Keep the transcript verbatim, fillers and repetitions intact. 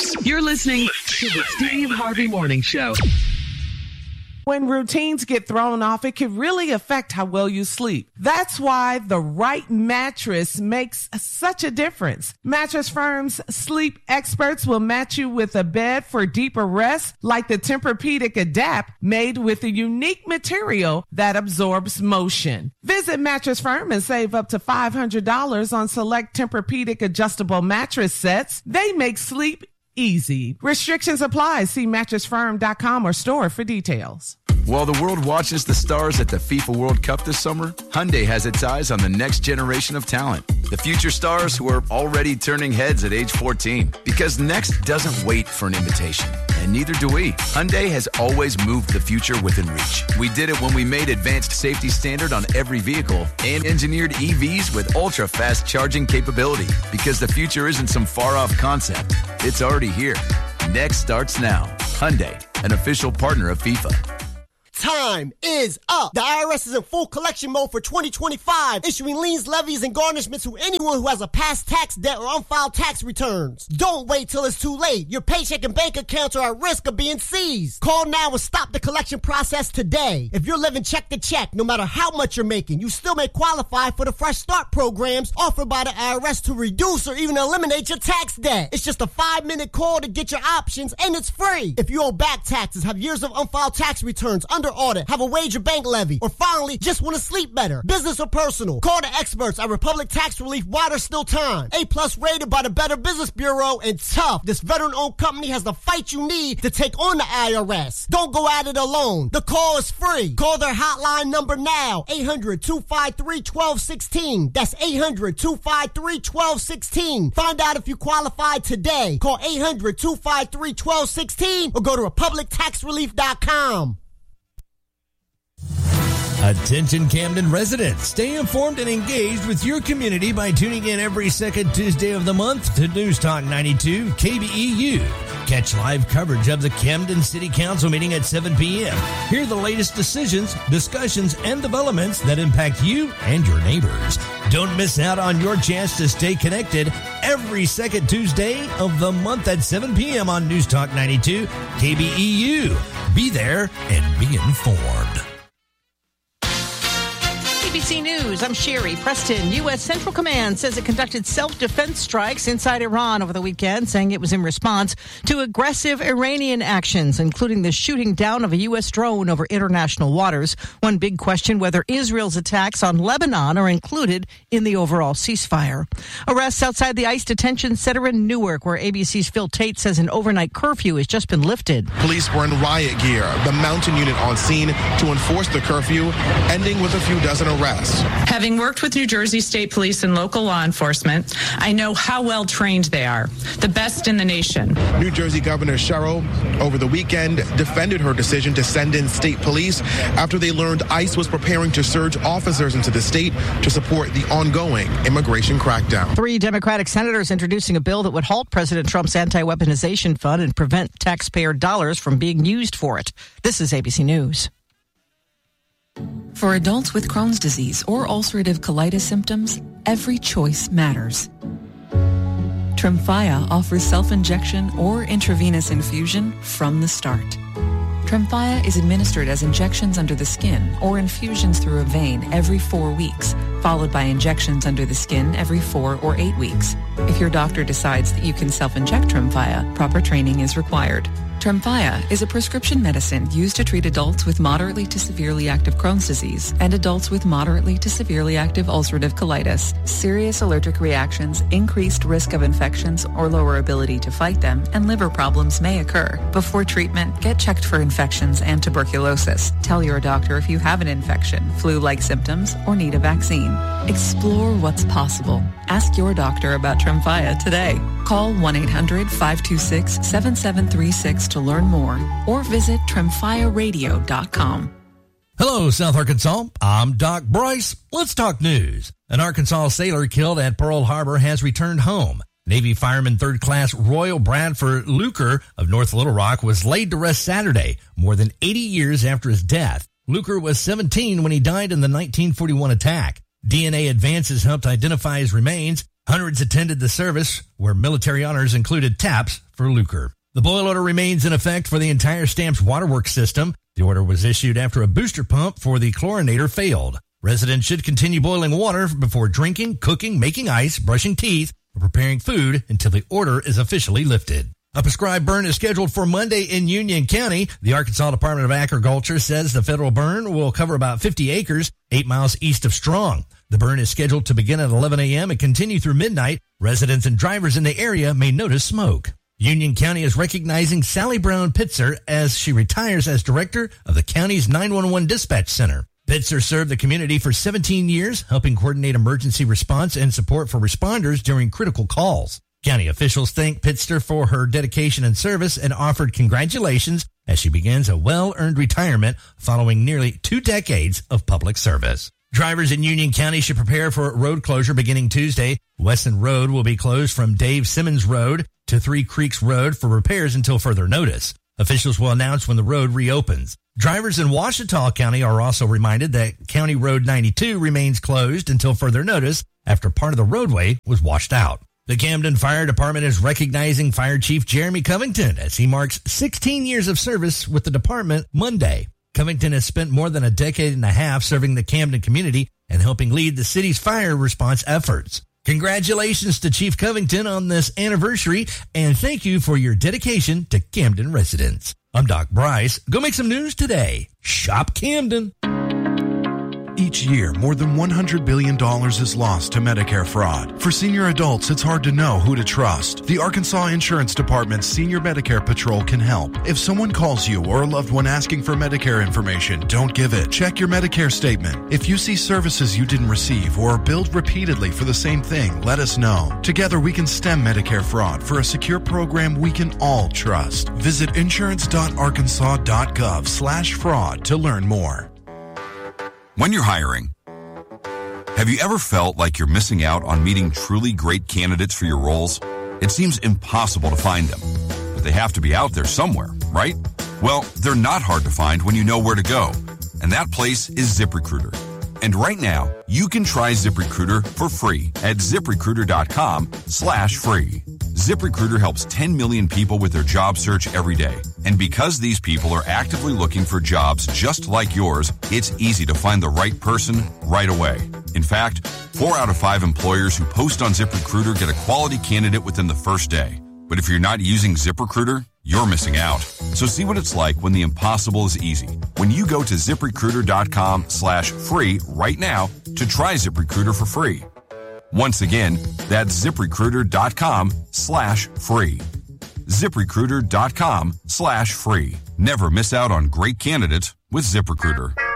You're listening to the Steve Harvey Morning Show. When routines get thrown off, it can really affect how well you sleep. That's why the right mattress makes such a difference. Mattress Firm's sleep experts will match you with a bed for deeper rest, like the Tempur-Pedic Adapt, made with a unique material that absorbs motion. Visit Mattress Firm and save up to five hundred dollars on select Tempur-Pedic adjustable mattress sets. They make sleep easy. Restrictions apply. See mattress firm dot com or store for details. While the world watches the stars at the FIFA World Cup this summer, Hyundai has its eyes on the next generation of talent. The future stars who are already turning heads at age fourteen. Because next doesn't wait for an invitation. And neither do we. Hyundai has always moved the future within reach. We did it when we made advanced safety standard on every vehicle and engineered E Vs with ultra-fast charging capability. Because the future isn't some far-off concept. It's already here. Next starts now. Hyundai, an official partner of FIFA. Time is up. The I R S is in full collection mode for twenty twenty-five, issuing liens, levies, and garnishments to anyone who has a past tax debt or unfiled tax returns. Don't wait till it's too late. Your paycheck and bank accounts are at risk of being seized. Call now and stop the collection process today. If you're living check to check, no matter how much you're making, you still may qualify for the Fresh Start programs offered by the I R S to reduce or even eliminate your tax debt. It's just a five-minute call to get your options, and it's free. If you owe back taxes, have years of unfiled tax returns, under audit, have a wage or bank levy, or finally just want to sleep better, business or personal, call the experts at Republic Tax Relief while there's still time. A plus rated by the Better Business Bureau, and tough. This veteran-owned company has the fight you need to take on the I R S. Don't go at it alone. The call is free. Call their hotline number now, eight hundred, two five three, one two one six. That's eight hundred, two five three, one two one six. Find out if you qualify today. Call eight hundred, two five three, one two one six or go to republic tax relief dot com. Attention Camden residents, stay informed and engaged with your community by tuning in every second Tuesday of the month to News Talk ninety-two K B E U. Catch live coverage of the Camden City Council meeting at seven p.m. Hear the latest decisions, discussions, and developments that impact you and your neighbors. Don't miss out on your chance to stay connected every second Tuesday of the month at seven p.m. on News Talk ninety-two K B E U. Be there and be informed. A B C News, I'm Sherry Preston. U S. Central Command says it conducted self-defense strikes inside Iran over the weekend, saying it was in response to aggressive Iranian actions, including the shooting down of a U S drone over international waters. One big question, whether Israel's attacks on Lebanon are included in the overall ceasefire. Arrests outside the ICE detention center in Newark, where A B C's Phil Tate says an overnight curfew has just been lifted. Police were in riot gear, the mountain unit on scene to enforce the curfew, ending with a few dozen arrests. Having worked with New Jersey State Police and local law enforcement, I know how well trained they are, the best in the nation. New Jersey Governor Sherrill, over the weekend, defended her decision to send in state police after they learned ICE was preparing to surge officers into the state to support the ongoing immigration crackdown. Three Democratic senators introducing a bill that would halt President Trump's anti-weaponization fund and prevent taxpayer dollars from being used for it. This is A B C News. For adults with Crohn's disease or ulcerative colitis symptoms, every choice matters. Tremfya offers self-injection or intravenous infusion from the start. Tremfya is administered as injections under the skin or infusions through a vein every four weeks, followed by injections under the skin every four or eight weeks. If your doctor decides that you can self-inject Tremfya, proper training is required. Tremfya is a prescription medicine used to treat adults with moderately to severely active Crohn's disease and adults with moderately to severely active ulcerative colitis. Serious allergic reactions, increased risk of infections or lower ability to fight them, and liver problems may occur. Before treatment, get checked for infections and tuberculosis. Tell your doctor if you have an infection, flu-like symptoms, or need a vaccine. Explore what's possible. Ask your doctor about Tremfya today. Call one eight hundred, five two six, seven seven three six to learn more or visit tremfya radio dot com. Hello, South Arkansas. I'm Doc Bryce. Let's talk news. An Arkansas sailor killed at Pearl Harbor has returned home. Navy Fireman Third Class Royal Bradford Luker of North Little Rock was laid to rest Saturday, more than eighty years after his death. Luker was seventeen when he died in the nineteen forty-one attack. D N A advances helped identify his remains. Hundreds attended the service, where military honors included taps for Luker. The boil order remains in effect for the entire Stamps waterworks system. The order was issued after a booster pump for the chlorinator failed. Residents should continue boiling water before drinking, cooking, making ice, brushing teeth, or preparing food until the order is officially lifted. A prescribed burn is scheduled for Monday in Union County. The Arkansas Department of Agriculture says the federal burn will cover about fifty acres, eight miles east of Strong. The burn is scheduled to begin at eleven a.m. and continue through midnight. Residents and drivers in the area may notice smoke. Union County is recognizing Sally Brown Pitzer as she retires as director of the county's nine one one Dispatch Center. Pitzer served the community for seventeen years, helping coordinate emergency response and support for responders during critical calls. County officials thanked Pitzer for her dedication and service and offered congratulations as she begins a well-earned retirement following nearly two decades of public service. Drivers in Union County should prepare for road closure beginning Tuesday. Weston Road will be closed from Dave Simmons Road to Three Creeks Road for repairs until further notice. Officials will announce when the road reopens. Drivers in Ouachita County are also reminded that County Road ninety-two remains closed until further notice after part of the roadway was washed out. The Camden Fire Department is recognizing Fire Chief Jeremy Covington as he marks sixteen years of service with the department Monday. Covington has spent more than a decade and a half serving the Camden community and helping lead the city's fire response efforts. Congratulations to Chief Covington on this anniversary, and thank you for your dedication to Camden residents. I'm Doc Bryce. Go make some news today. Shop Camden. Each year, more than one hundred billion dollars is lost to Medicare fraud. For senior adults, it's hard to know who to trust. The Arkansas Insurance Department's Senior Medicare Patrol can help. If someone calls you or a loved one asking for Medicare information, don't give it. Check your Medicare statement. If you see services you didn't receive or are billed repeatedly for the same thing, let us know. Together, we can stem Medicare fraud for a secure program we can all trust. Visit insurance.arkansas.gov slash fraud to learn more. When you're hiring, have you ever felt like you're missing out on meeting truly great candidates for your roles? It seems impossible to find them, but they have to be out there somewhere, right? Well, they're not hard to find when you know where to go, and that place is ZipRecruiter. And right now, you can try ZipRecruiter for free at ZipRecruiter.com slash free. ZipRecruiter helps ten million people with their job search every day. And because these people are actively looking for jobs just like yours, it's easy to find the right person right away. In fact, four out of five employers who post on ZipRecruiter get a quality candidate within the first day. But if you're not using ZipRecruiter, you're missing out. So see what it's like when the impossible is easy. When you go to ZipRecruiter.com slash free right now to try ZipRecruiter for free. Once again, that's ZipRecruiter.com slash free. ZipRecruiter.com slash free. Never miss out on great candidates with ZipRecruiter.